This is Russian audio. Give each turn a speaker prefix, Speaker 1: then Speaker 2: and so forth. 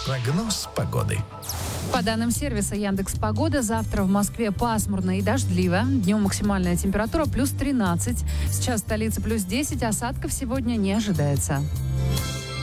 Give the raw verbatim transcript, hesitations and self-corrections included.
Speaker 1: Прогноз погоды.
Speaker 2: По данным сервиса Яндекс.Погода, завтра в Москве пасмурно и дождливо. Днем максимальная температура плюс тринадцать. Сейчас в столице плюс десять, осадков сегодня не ожидается.